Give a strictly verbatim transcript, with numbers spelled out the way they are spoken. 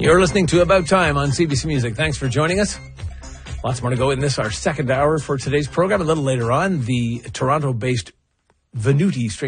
You're listening to About Time on C B C Music. Thanks for joining us. Lots more to go in this, our second hour for today's program. A little later on, the Toronto-based Venuti string